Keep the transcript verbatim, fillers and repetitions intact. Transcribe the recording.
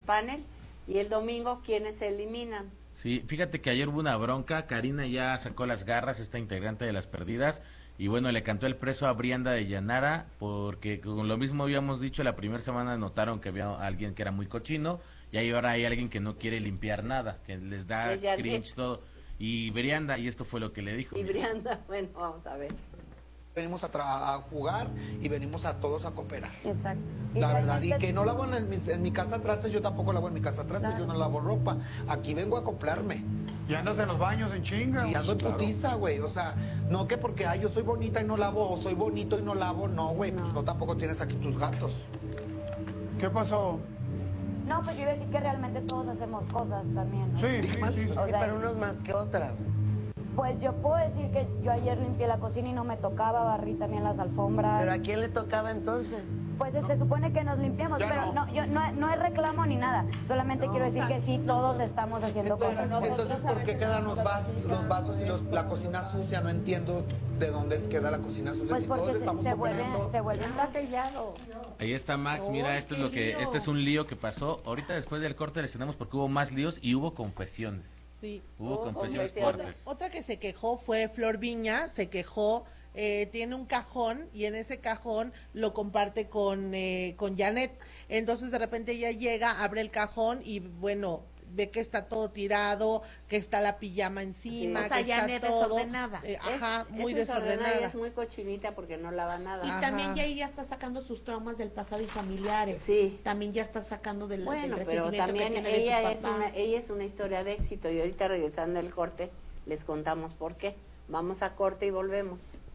panel, y el domingo, ¿quiénes se eliminan? Sí, fíjate que ayer hubo una bronca, Karina ya sacó las garras, esta integrante de Las Perdidas, y bueno, le cantó el preso a Brianda de Llanara, porque con lo mismo habíamos dicho, la primera semana notaron que había alguien que era muy cochino, y ahí ahora hay alguien que no quiere limpiar nada, que les da cringe todo, y Brianda, y esto fue lo que le dijo. Y Brianda, bueno, vamos a ver. Venimos a, a jugar y venimos a todos a cooperar. Exacto. La verdad, y que no lavo en mi, en mi casa trastes, yo tampoco lavo en mi casa trastes, claro. Yo no lavo ropa. Aquí vengo a acoplarme. Y andas en los baños en chinga. Y ando en claro. putiza, güey. O sea, no que porque ay, yo soy bonita y no lavo, o soy bonito y no lavo. No, güey, no. Pues no tampoco tienes aquí tus gatos. ¿Qué pasó? No, pues yo iba a decir que realmente todos hacemos cosas también, ¿no? Sí, sí, sí. sí. O sea, pero unos más que otras. Pues yo puedo decir que yo ayer limpié la cocina y no me tocaba, barrí también las alfombras. ¿Pero a quién le tocaba entonces? Pues no. Se supone que nos limpiamos, ya pero no, no yo no, no es reclamo ni nada. Solamente no, quiero decir o sea, que sí, todos estamos haciendo entonces, cosas. Entonces, ¿por qué quedan los vasos, los vasos y los, la cocina sucia? No entiendo de dónde es queda la cocina sucia. Pues si porque todos se, estamos se vuelven, se vuelven está sellado. Ahí está Max, mira, esto es lo que, este es un lío que pasó. Ahorita después del corte les tenemos porque hubo más líos y hubo confesiones. Sí. Hubo oh, confesiones otra, fuertes. Otra que se quejó fue Flor Viña, se quejó, eh, tiene un cajón y en ese cajón lo comparte con, eh, con Janet. Entonces de repente ella llega, abre el cajón y bueno, ve que está todo tirado, que está la pijama encima, sí. O sea, que está Janet todo desordenada. Eh, ajá, es, muy es desordenada. desordenada. Y es muy cochinita porque no lava nada. Y Ajá. también ya ella está sacando sus traumas del pasado y familiares. Sí. También ya está sacando del, bueno, del pero resentimiento también que tiene de su ella es papá. una ella es una historia de éxito y ahorita regresando el corte les contamos por qué. Vamos a corte y volvemos.